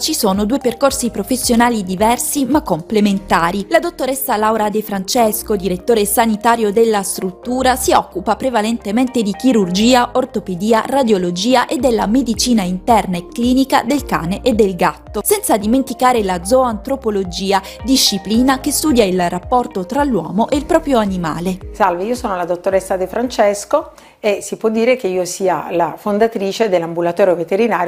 ci sono due percorsi professionali diversi ma complementari. La dottoressa Laura De Francesco, direttore sanitario della struttura, si occupa prevalentemente di chirurgia, ortopedia, radiologia e della medicina interna e clinica del cane e del gatto, senza dimenticare la zooantropologia, disciplina che studia il rapporto tra l'uomo e il proprio animale. Salve, io sono la dottoressa De Francesco e si può dire che io sia la fondatrice dell'ambulatorio veterinario